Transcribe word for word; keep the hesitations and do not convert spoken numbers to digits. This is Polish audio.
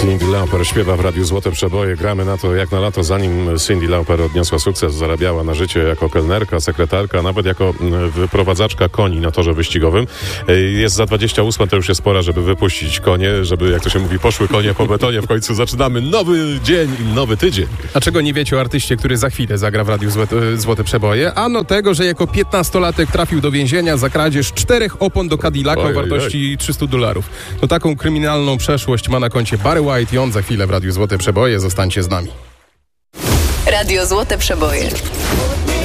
Cyndi Lauper śpiewa w Radiu Złote Przeboje. Gramy na to jak na lato, zanim Cyndi Lauper odniosła sukces, zarabiała na życie jako kelnerka, sekretarka, nawet jako wyprowadzaczka koni na torze wyścigowym. Jest za dwadzieścia osiem, to już jest pora, żeby wypuścić konie, żeby, jak to się mówi, poszły konie po betonie. W końcu zaczynamy nowy dzień i nowy tydzień. A czego nie wiecie o artyście, który za chwilę zagra w Radiu Złote, Złote Przeboje? Ano tego, że jako piętnastolatek trafił do więzienia za kradzież czterech opon do Cadillaca o wartości trzysta dolarów. No taką kryminalną przeszłość ma na koncie Barry White i on za chwilę w Radiu Złote Przeboje. Zostańcie z nami. Radio Złote Przeboje.